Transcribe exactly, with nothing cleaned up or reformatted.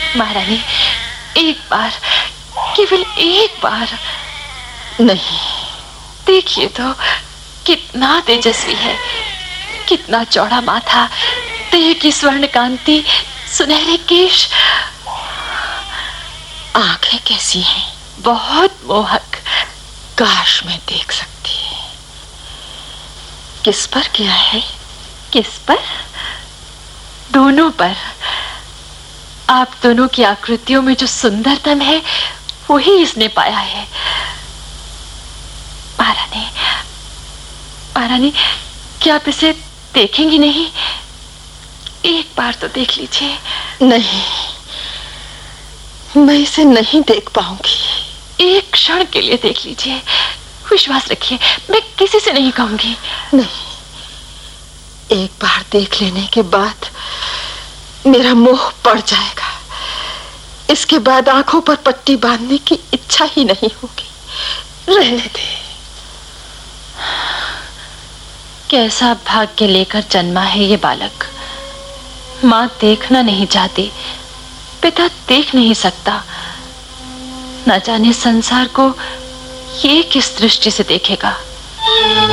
महारानी, एक बार, केवल एक बार। नहीं। देखिए तो, कितना तेजस्वी है, कितना चौड़ा माथा, देह की स्वर्ण कांति, सुनहरे केश, आंखें कैसी हैं? बहुत मोहक। काश मैं देख सकती। किस पर किया है? किस पर? दोनों पर। आप दोनों की आकृतियों में जो सुंदरतम है, वही इसने पाया है। महारानी, महारानी, क्या आप इसे देखेंगी नहीं? एक बार तो देख लीजिए। नहीं, मैं इसे नहीं देख पाऊंगी। एक क्षण के लिए देख लीजिए, विश्वास रखिए, मैं किसी से नहीं कहूंगी। नहीं, एक बार देख लेने के बाद मेरा मोह पड़ जाएगा। इसके बाद आंखों पर पट्टी बांधने की इच्छा ही नहीं होगी। रहने दे। कैसा भाग्य लेकर जन्मा है ये बालक। माँ देखना नहीं चाहती, पिता देख नहीं सकता। न जाने संसार को ये किस दृष्टि से देखेगा।